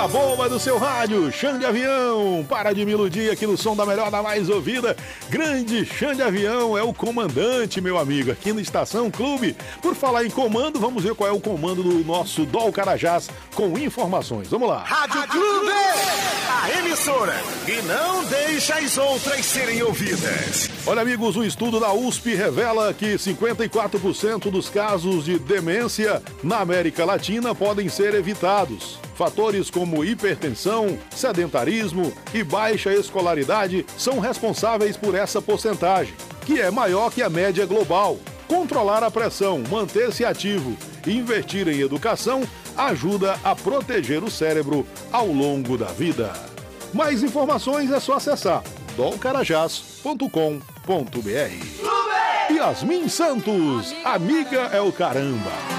a bomba do seu rádio, Xande Avião. Para de me iludir aqui no som da melhor, da mais ouvida. Grande Xande Avião é o comandante, meu amigo, aqui no Estação Clube. Por falar em comando, vamos ver qual é o comando do nosso Dol Carajás com informações. Vamos lá. Rádio Clube, a emissora que não deixa as outras serem ouvidas. Olha, amigos, um estudo da USP revela que 54% dos casos de demência na América Latina podem ser evitados. Fatores como hipertensão, sedentarismo e baixa escolaridade são responsáveis por essa porcentagem, que é maior que a média global. Controlar a pressão, manter-se ativo e investir em educação ajuda a proteger o cérebro ao longo da vida. Mais informações é só acessar dolcarajás.com.br. Yasmin Santos, amiga é o caramba.